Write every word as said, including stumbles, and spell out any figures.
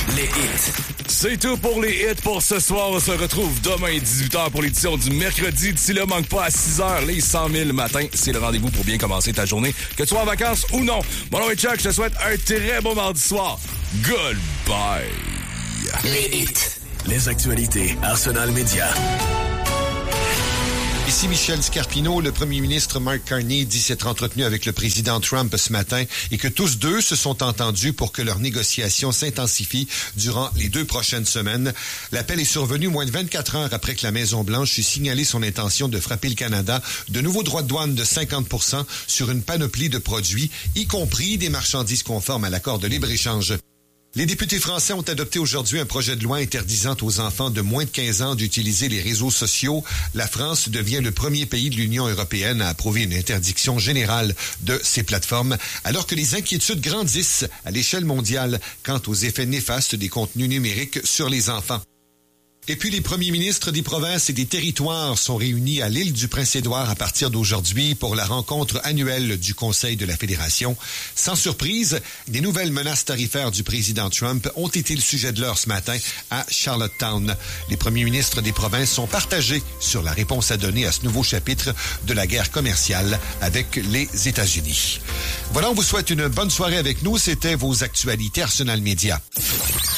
Les hits. C'est tout pour les hits pour ce soir. On se retrouve demain dix-huit heures pour l'édition du mercredi. D'ici là, manque pas à six heures, les cent mille matin. C'est le rendez-vous pour bien commencer ta journée, que tu sois en vacances ou non. Mon nom est Chuck, je te souhaite un très bon mardi soir. Goodbye. Les hits. Les actualités. Arsenal Média. Ici Michel Scarpino. Le premier ministre Mark Carney dit s'être entretenu avec le président Trump ce matin et que tous deux se sont entendus pour que leurs négociations s'intensifient durant les deux prochaines semaines. L'appel est survenu moins de vingt-quatre heures après que la Maison-Blanche eut signalé son intention de frapper le Canada de nouveaux droits de douane de cinquante pour cent sur une panoplie de produits, y compris des marchandises conformes à l'accord de libre-échange. Les députés français ont adopté aujourd'hui un projet de loi interdisant aux enfants de moins de quinze ans d'utiliser les réseaux sociaux. La France devient le premier pays de l'Union européenne à approuver une interdiction générale de ces plateformes, alors que les inquiétudes grandissent à l'échelle mondiale quant aux effets néfastes des contenus numériques sur les enfants. Et puis, les premiers ministres des provinces et des territoires sont réunis à l'île du Prince-Édouard à partir d'aujourd'hui pour la rencontre annuelle du Conseil de la Fédération. Sans surprise, des nouvelles menaces tarifaires du président Trump ont été le sujet de l'heure ce matin à Charlottetown. Les premiers ministres des provinces sont partagés sur la réponse à donner à ce nouveau chapitre de la guerre commerciale avec les États-Unis. Voilà, on vous souhaite une bonne soirée avec nous. C'était vos actualités Arsenal Média.